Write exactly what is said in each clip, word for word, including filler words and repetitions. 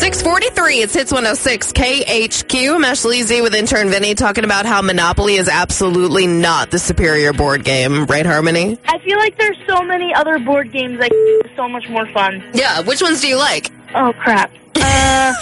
six forty-three, it's Hits one oh six K H Q. I'm Ashley Z with intern Vinny talking about how Monopoly is absolutely not the superior board game. Right, Harmony? I feel like there's so many other board games that are so much more fun. Yeah, which ones do you like? Oh, crap. Uh,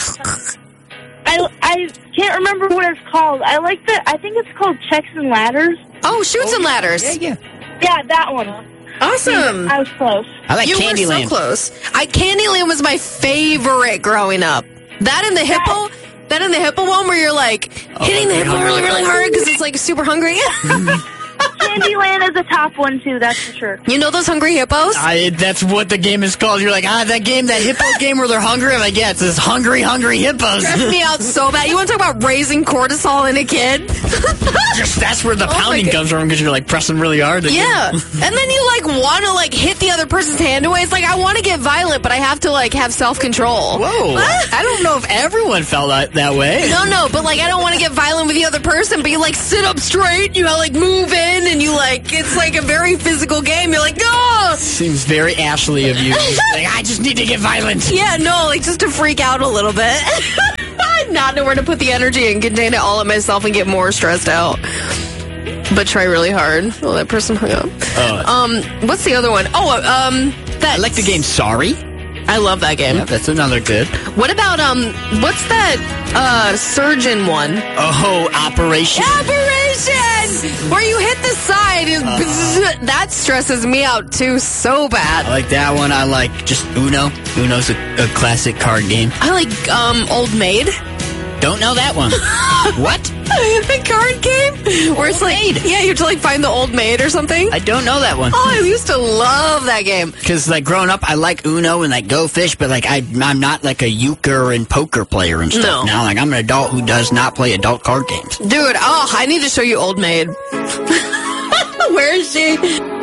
I, I can't remember what it's called. I like the, I think it's called Checks and Ladders. Oh, Shoots oh, and Ladders. Yeah, yeah. Yeah, that one. Awesome. I was close. I like You were Candyland. so close. I Candyland was my favorite growing up. That and the hippo, that and the hippo one where you're like hitting the hippo really, really hard because it's like super hungry. Candyland is a top one, too, that's for sure. You know those hungry hippos? I, that's what the game is called. You're like, ah, that game, that hippo game where they're hungry. I'm like, yeah, it's this hungry, hungry hippos. Stressed me out so bad. You want to talk about raising cortisol in a kid? Just, that's where the Oh my pounding God. comes from because you're like pressing really hard. to Yeah. get- And then you like want to like hit the other person's hand away. It's like I want to get violent, but I have to like have self-control. Whoa. I don't know if everyone felt that, that way. No, no, but like I don't want to get violent with the other person, but you like sit up straight, you know, like move in, and you like, it's like a very physical game. You're like, oh! Seems very Ashley of you. Like, I just need to get violent. Yeah, no, like just to freak out a little bit. Not know where to put the energy and contain it all at myself and get more stressed out. But try really hard. Oh, that person hung up. Uh, Um, what's the other one? Oh, um, that. I like the game Sorry. I love that game. Yeah, that's another good. What about, um, what's that, uh, surgeon one? Oh, Operation. Operation! Where you hit the side. And bzz, that stresses me out, too, so I bad. like that one. I like just Uno. Uno's a, a classic card game. I like, um, Old Maid. Don't know that one. What? The card game? Where it's like, yeah, you have to, like, find the old maid or something. I don't know that one. Oh, I used to love that game. Because, like, growing up, I like Uno and, like, Go Fish, but, like, I, I'm not, like, a euchre and poker player and stuff No. now. Like, I'm an adult who does not play adult card games. Dude, oh, I need to show you Old Maid. Where is she?